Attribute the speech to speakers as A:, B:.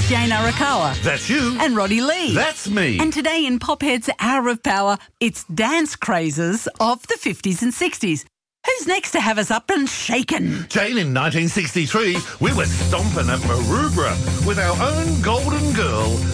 A: Jane Arakawa.
B: That's you.
A: And Roddy Lee.
B: That's me.
A: And today in Pophead's Hour of Power, it's dance crazes of the 50s and 60s. Who's next to have us up and shaken?
B: Jane, in 1963, we were stomping at Maroubra with our own golden girl,